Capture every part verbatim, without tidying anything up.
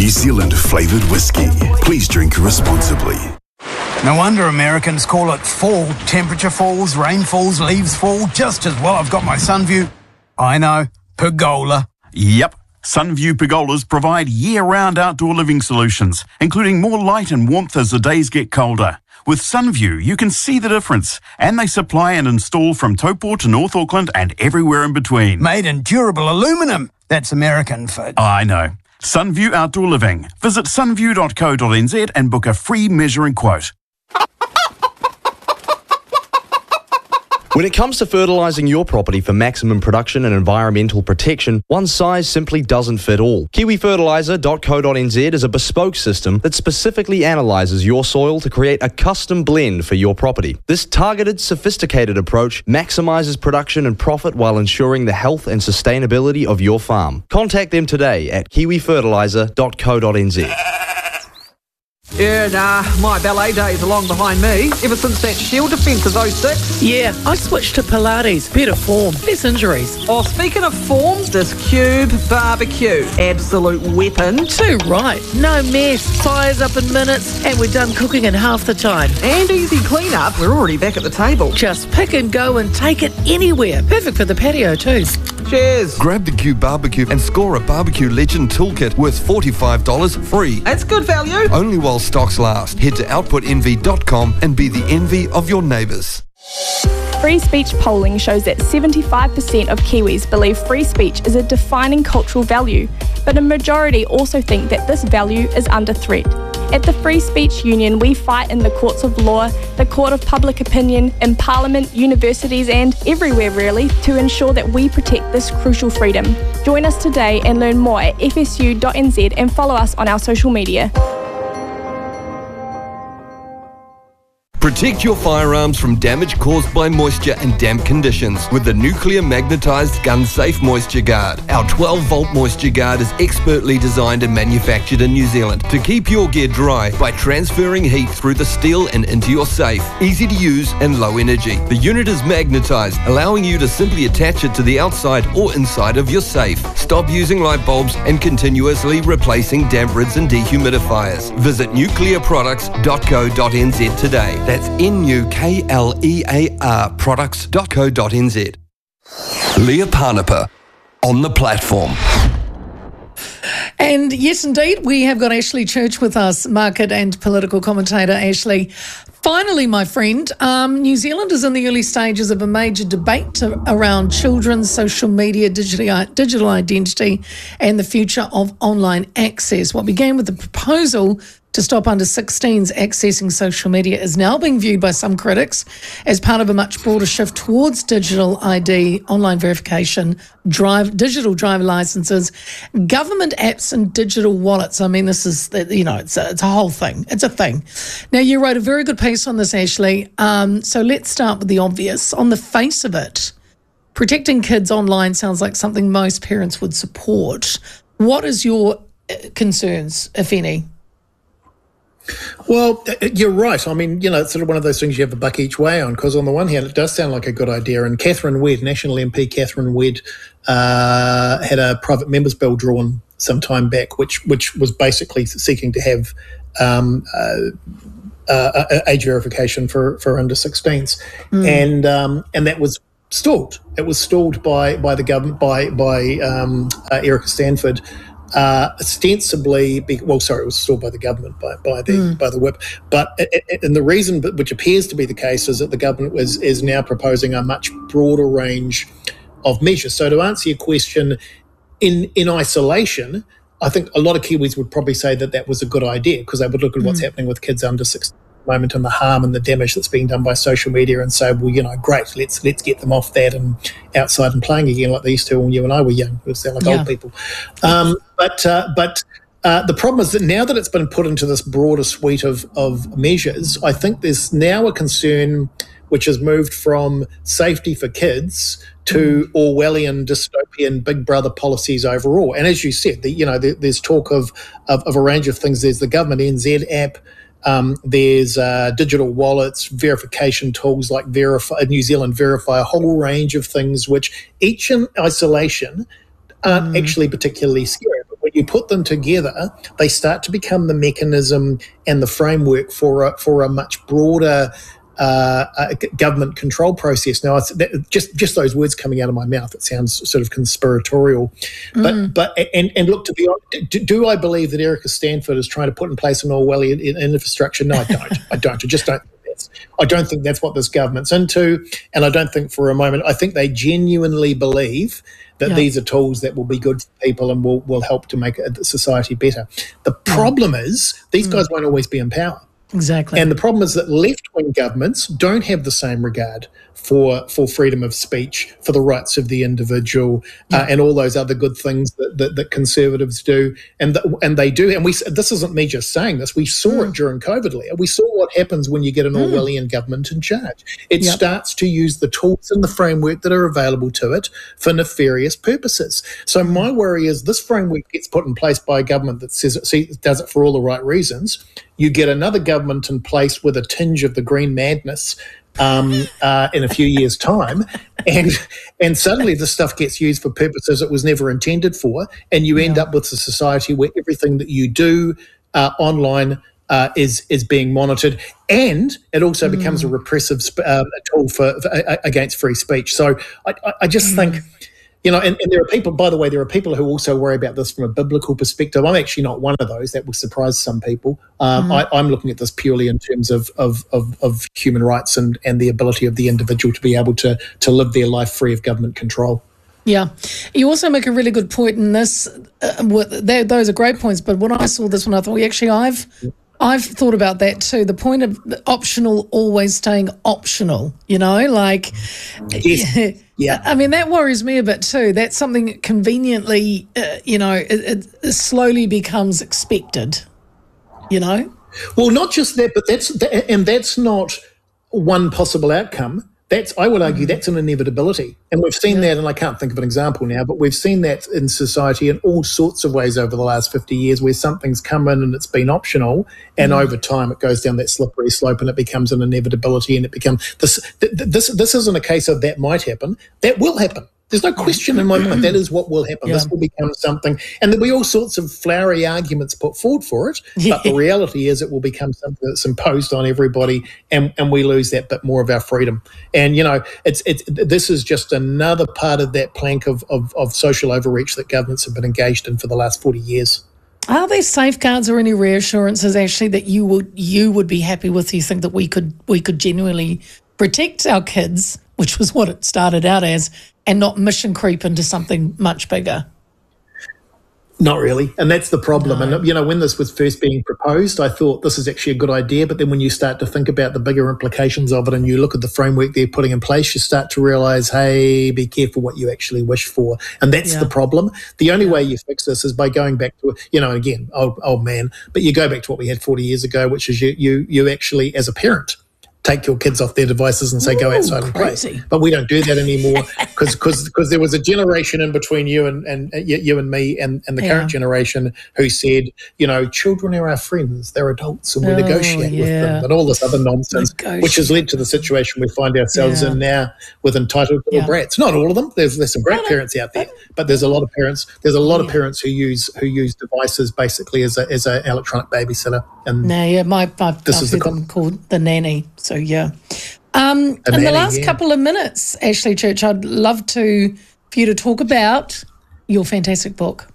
New Zealand flavoured whiskey. Please drink responsibly. No wonder Americans call it fall. Temperature falls, rain falls, leaves fall, just as well I've got my Sunview. I know, pergola. Yep. Sunview pergolas provide year-round outdoor living solutions, including more light and warmth as the days get colder. With Sunview, you can see the difference, and they supply and install from Taupo to North Auckland and everywhere in between. Made in durable aluminum. That's American for... I know. Sunview Outdoor Living. Visit sunview dot co dot n z and book a free measuring quote. When it comes to fertilising your property for maximum production and environmental protection, one size simply doesn't fit all. kiwi fertiliser dot co dot n z is a bespoke system that specifically analyses your soil to create a custom blend for your property. This targeted, sophisticated approach maximises production and profit while ensuring the health and sustainability of your farm. Contact them today at kiwi fertiliser dot co dot n z. Yeah, nah, my ballet days are long behind me. Ever since that Shield defence of oh six. Yeah, I switched to Pilates. Better form, less injuries. Oh, speaking of form, this Cube barbecue. Absolute weapon. Too right. No mess. Fires up in minutes, and we're done cooking in half the time. And easy clean-up. We're already back at the table. Just pick and go and take it anywhere. Perfect for the patio too. Cheers. Grab the Cube barbecue and score a Barbecue Legend toolkit worth forty-five dollars free. That's good value. Only while stocks last. Head to output envy dot com and be the envy of your neighbours. Free speech polling shows that seventy-five percent of Kiwis believe free speech is a defining cultural value, but a majority also think that this value is under threat. At the Free Speech Union, we fight in the courts of law, the court of public opinion, in Parliament, universities and everywhere really to ensure that we protect this crucial freedom. Join us today and learn more at f s u dot n z and follow us on our social media. Protect your firearms from damage caused by moisture and damp conditions with the Nuclear Magnetised Gun Safe Moisture Guard. Our twelve volt Moisture Guard is expertly designed and manufactured in New Zealand to keep your gear dry by transferring heat through the steel and into your safe. Easy to use and low energy. The unit is magnetised, allowing you to simply attach it to the outside or inside of your safe. Stop using light bulbs and continuously replacing damp rids and dehumidifiers. Visit nuclear products dot co dot n z today. That's N U K L E A R products dot co dot n z. Leah Parnapa on the platform. And yes, indeed, we have got Ashley Church with us, market and political commentator. Ashley, finally, my friend, um, New Zealand is in the early stages of a major debate to, around children's social media, digital, digital identity and the future of online access. What began with the proposal to stop under sixteens accessing social media is now being viewed by some critics as part of a much broader shift towards digital I D, online verification, drive, digital driver licenses, government apps and digital wallets. I mean, this is, you know, it's a, it's a whole thing. It's a thing. Now, you wrote a very good piece on this, Ashley. Um, so let's start with the obvious. On the face of it, protecting kids online sounds like something most parents would support. What is your concerns, if any? Well, you're right. I mean, you know, it's sort of one of those things you have a buck each way on, because on the one hand, it does sound like a good idea. And Catherine Wedd, National M P Catherine Wedd, uh, had a private members bill drawn some time back, which which was basically seeking to have um, uh, uh, age verification for, for under sixteens. Mm. And um, and that was stalled. It was stalled by, by the government, by, by um, uh, Erica Stanford, Uh, ostensibly, be, well, sorry, it was stalled by the government, by, by the mm. by the whip. But it, it, and the reason, which appears to be the case, is that the government is is now proposing a much broader range of measures. So, to answer your question, in in isolation, I think a lot of Kiwis would probably say that that was a good idea, because they would look at mm. what's happening with kids under sixteen at the moment and the harm and the damage that's being done by social media, and say, well, you know, great, let's let's get them off that and outside and playing again like they used to when you and I were young. We sound like yeah. old people. Um, but uh, but uh, the problem is that now that it's been put into this broader suite of of measures, I think there's now a concern which has moved from safety for kids to Orwellian dystopian Big Brother policies overall. And as you said, the, you know, there, there's talk of, of of a range of things. There's the Government N Z app. Um, there's uh, digital wallets, verification tools like Verify, New Zealand Verify, a whole range of things which each in isolation aren't mm. actually particularly scary. But when you put them together, they start to become the mechanism and the framework for a, for a much broader uh, uh, government control process. Now, it's that, just just those words coming out of my mouth, it sounds sort of conspiratorial. But Mm. but and and look, to be honest, do, do I believe that Erica Stanford is trying to put in place an Orwellian in- infrastructure? No, I don't. I don't. I just don't. I don't think that's what this government's into, and I don't think for a moment. I think they genuinely believe that Yeah. these are tools that will be good for people and will, will help to make a- society better. The problem is these guys won't always be in power. Exactly. And the problem is that left-wing governments don't have the same regard for for freedom of speech, for the rights of the individual, uh, and all those other good things that, that, that conservatives do. And th- and they do. And we this isn't me just saying this. We saw Mm. it during COVID, Leah. We saw what happens when you get an Orwellian government in charge. It Yep. starts to use the tools and the framework that are available to it for nefarious purposes. So my worry is this framework gets put in place by a government that says it see, does it for all the right reasons. You get another government in place with a tinge of the green madness um, uh, in a few years' time, and and suddenly this stuff gets used for purposes it was never intended for, and you end Yeah. up with a society where everything that you do uh, online uh, is is being monitored, and it also becomes a repressive sp- um, a tool for, for uh, against free speech. So I, I, I just think. You know, and, and there are people, by the way, there are people who also worry about this from a biblical perspective. I'm actually not one of those. That will surprise some people. Um, I, I'm looking at this purely in terms of of, of, of human rights and, and the ability of the individual to be able to to live their life free of government control. Yeah. You also make a really good point in this. Uh, with, they- those are great points. But when I saw this one, I thought, well, actually, I've I've thought about that too. The point of the optional always staying optional, you know, like, Yes. Yeah. I mean, that worries me a bit too. That's something that conveniently, uh, you know, it, it slowly becomes expected, you know? Well, not just that, but that's that, and that's not one possible outcome. That's, I would argue, that's an inevitability. And we've seen that, and I can't think of an example now, but we've seen that in society in all sorts of ways over the last fifty years where something's come in and it's been optional, and over time it goes down that slippery slope and it becomes an inevitability, and it becomes this, th- th- this, this isn't a case of that might happen. That will happen. There's no question in my mind. That is what will happen. Yeah. This will become something. And there'll be all sorts of flowery arguments put forward for it. But the reality is it will become something that's imposed on everybody, and, and we lose that bit more of our freedom. And, you know, it's it's this is just another part of that plank of, of, of social overreach that governments have been engaged in for the last forty years. Are there safeguards or any reassurances actually that you would you would be happy with? You think that we could we could genuinely protect our kids, which was what it started out as, and not mission creep into something much bigger? Not really. And that's the problem. No. And, you know, when this was first being proposed, I thought this is actually a good idea. But then when you start to think about the bigger implications of it and you look at the framework they're putting in place, you start to realize, hey, be careful what you actually wish for. And that's Yeah. the problem. The only yeah. way you fix this is by going back to, you know, again, old, old man, but you go back to what we had forty years ago, which is you, you, you actually, as a parent, take your kids off their devices and say, Ooh, go outside and crazy. play. But we don't do that anymore because because there was a generation in between you and, and uh, you and me and, and the Yeah. current generation who said, you know, children are our friends, they're adults, and we Oh, negotiate with yeah. them and all this other nonsense, which has led to the situation we find ourselves Yeah. in now with entitled little Yeah. brats. Not all of them. There's there's some great parents out there, but there's a lot of parents. There's a lot of Yeah. parents who use who use devices basically as a as an electronic babysitter. And No, yeah, my I've, This I've is the heard con- them called the nanny. So yeah. Um, A in the nanny, last yeah. couple of minutes, Ashley Church, I'd love to for you to talk about your fantastic book.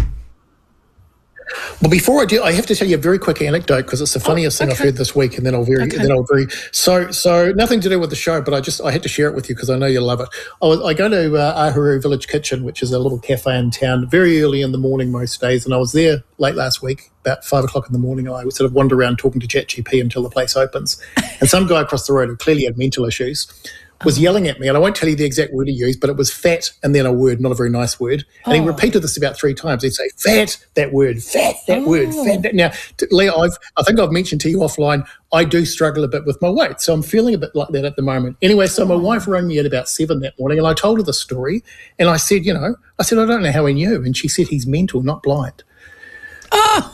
Well, before I do, I have to tell you a very quick anecdote because it's the funniest thing I've okay. heard this week, and then I'll very, Okay. then I'll very. So, so nothing to do with the show, but I just I had to share it with you because I know you love it. I, was, I go to uh, Ahuru Village Kitchen, which is a little cafe in town, very early in the morning most days, and I was there late last week, about five o'clock in the morning. I would sort of wander around talking to ChatGPT until the place opens, and some guy across the road who clearly had mental issues was yelling at me, and I won't tell you the exact word he used, but it was fat and then a word, not a very nice word. And he Oh. repeated this about three times. He'd say, fat, that word, fat, that word, Oh. fat. That. Now, t- Leah, I've, I think I've mentioned to you offline, I do struggle a bit with my weight, so I'm feeling a bit like that at the moment. Anyway, so my wife rang me at about seven that morning, and I told her the story, and I said, you know, I said, I don't know how he knew. And she said, he's mental, not blind. Oh,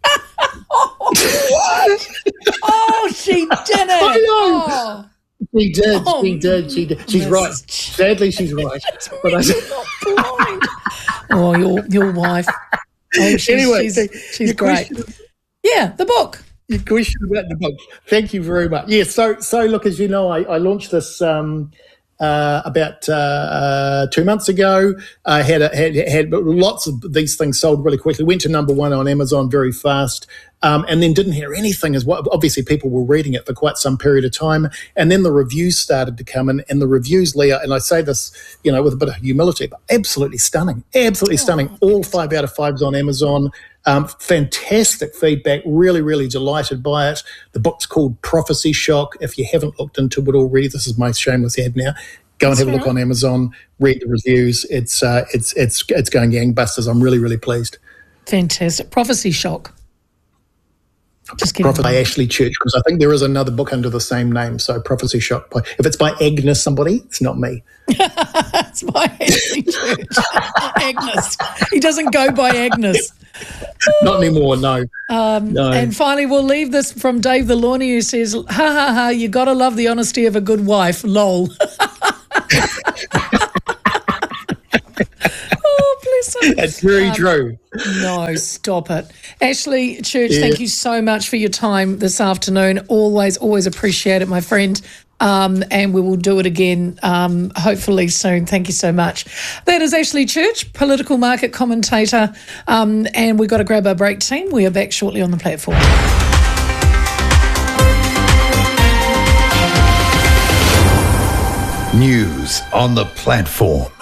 oh, she did it. I know. Oh. She did, Oh, she did, she did. She's Missus right. Ch- Sadly, she's right. But I said, Not blind. Oh, your your wife. Oh, she's, anyway, she's, so she's your great. question- Yeah, the book. Your question about the book. Thank you very much. Yeah, so so look, as you know, I, I launched this um, uh, about uh, uh, two months ago. I had, a, had had lots of these things sold really quickly. Went to number one on Amazon very fast, um, and then didn't hear anything. As well, obviously people were reading it for quite some period of time, and then the reviews started to come in. And the reviews, Leah, and I say this, you know, with a bit of humility, but absolutely stunning, absolutely oh, stunning. All five out of fives on Amazon. Um, fantastic feedback, really, really delighted by it. The book's called Prophecy Shock. If you haven't looked into it already, this is my shameless ad now. Go and That's have a look right. on Amazon, read the reviews. It's uh, it's it's it's going gangbusters. I'm really, really pleased. Fantastic. Prophecy Shock. Just kidding. Prophecy by Ashley Church, because I think there is another book under the same name. So Prophecy Shock. By, if it's by Agnes somebody, it's not me. It's by Ashley Church. Agnes. He doesn't go by Agnes. Not anymore, no. Um, no. And finally, we'll leave this from Dave the Lawny, who says, ha, ha, ha, you got to love the honesty of a good wife, lol. Oh, bless him. That's very um, true. No, stop it. Ashley Church, yeah. thank you so much for your time this afternoon. Always, always appreciate it, my friend. Um, and we will do it again, um, hopefully soon. Thank you so much. That is Ashley Church, political market commentator. Um, and we've got to grab our break, team. We are back shortly on the platform. News on the platform.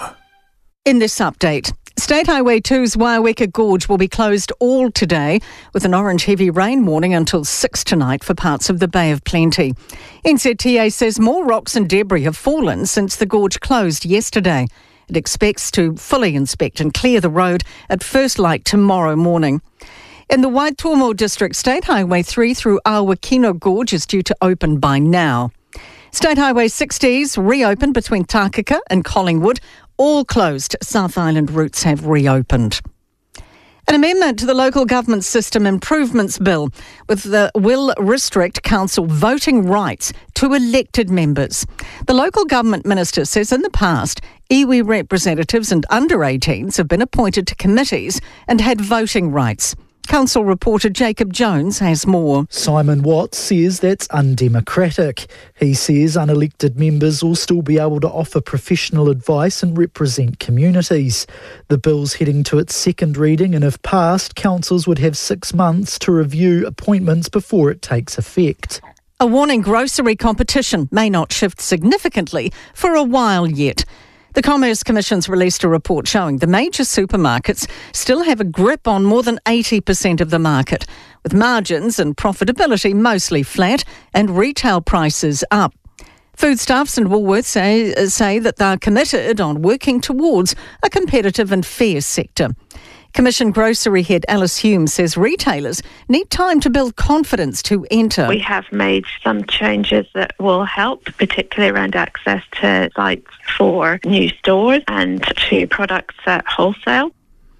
In this update, State Highway two's Waiaweka Gorge will be closed all today with an orange heavy rain warning until six tonight for parts of the Bay of Plenty. N Z T A says more rocks and debris have fallen since the gorge closed yesterday. It expects to fully inspect and clear the road at first light tomorrow morning. In the Waitomo district, State Highway three through Awakino Gorge is due to open by now. State Highway sixties reopened between Takaka and Collingwood. All closed South Island routes have reopened. An amendment to the Local Government System Improvements Bill with the will restrict council voting rights to elected members. The local government minister says in the past, iwi representatives and under eighteens have been appointed to committees and had voting rights. Council reporter Jacob Jones has more. Simon Watts says that's undemocratic. He says unelected members will still be able to offer professional advice and represent communities. The bill's heading to its second reading, and if passed, councils would have six months to review appointments before it takes effect. A warning grocery competition may not shift significantly for a while yet. The Commerce Commission's released a report showing the major supermarkets still have a grip on more than eighty percent of the market, with margins and profitability mostly flat and retail prices up. Foodstuffs and Woolworths say, say that they're committed on working towards a competitive and fair sector. Commission grocery head Alice Hume says retailers need time to build confidence to enter. We have made some changes that will help, particularly around access to sites for new stores and to products at wholesale.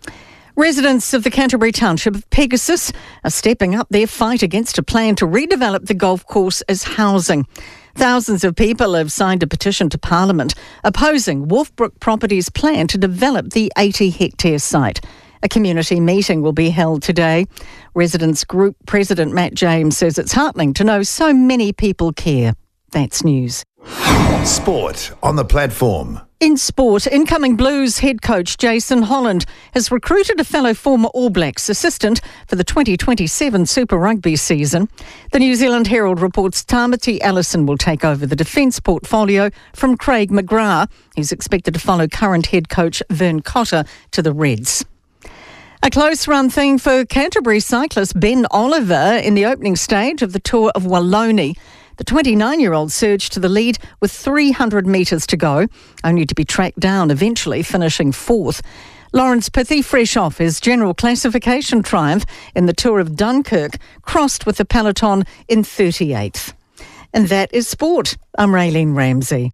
Residents of the Canterbury township of Pegasus are stepping up their fight against a plan to redevelop the golf course as housing. Thousands of people have signed a petition to Parliament opposing Wolfbrook Properties' plan to develop the eighty hectare site. A community meeting will be held today. Residents Group President Matt James says it's heartening to know so many people care. That's news. Sport on the platform. In sport, incoming Blues head coach Jason Holland has recruited a fellow former All Blacks assistant for the twenty twenty-seven Super Rugby season. The New Zealand Herald reports Tamati Allison will take over the defence portfolio from Craig McGrath. He's expected to follow current head coach Vern Cotter to the Reds. A close run thing for Canterbury cyclist Ben Oliver in the opening stage of the Tour of Wallonie. The twenty-nine-year-old surged to the lead with three hundred metres to go, only to be tracked down, eventually finishing fourth. Lawrence Pithy, fresh off his general classification triumph in the Tour of Dunkirk, crossed with the peloton in thirty-eighth. And that is sport. I'm Raylene Ramsey.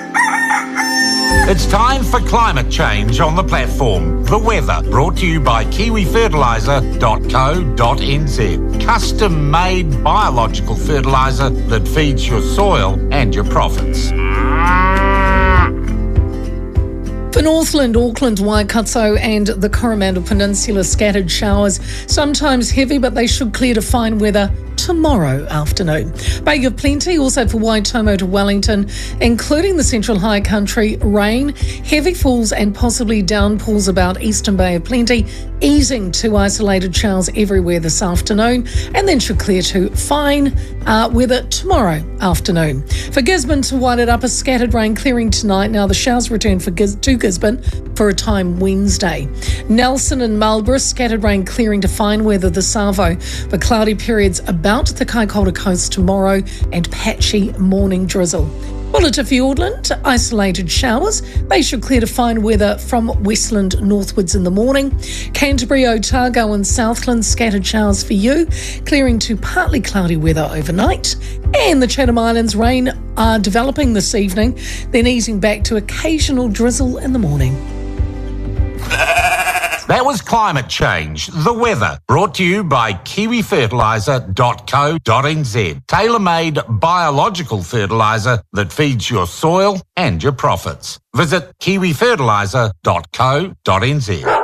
It's time for climate change on the platform. The weather, brought to you by kiwi fertiliser dot co dot n z. Custom-made biological fertiliser that feeds your soil and your profits. For Northland, Auckland, Waikato and the Coromandel Peninsula, scattered showers, sometimes heavy, but they should clear to fine weather tomorrow afternoon. Bay of Plenty also for Waitomo to Wellington, including the Central High Country. Rain, heavy falls and possibly downpours about Eastern Bay of Plenty, easing to isolated showers everywhere this afternoon, and then should clear to fine uh, weather tomorrow afternoon. For Gisborne to Wairarapa, scattered rain clearing tonight. Now the showers return for Gis- to Gisborne for a time Wednesday. Nelson and Marlborough, scattered rain clearing to fine weather this Savo, but cloudy periods about the Kaikoura coast tomorrow and patchy morning drizzle. Bullita Fiordland, isolated showers. They should clear to fine weather from Westland northwards in the morning. Canterbury, Otago and Southland, scattered showers for you, clearing to partly cloudy weather overnight. And the Chatham Islands, rain are developing this evening, then easing back to occasional drizzle in the morning. That was Climate Change, the weather, brought to you by kiwi fertiliser dot co dot n z. Tailor-made biological fertiliser that feeds your soil and your profits. Visit kiwi fertiliser dot co dot n z.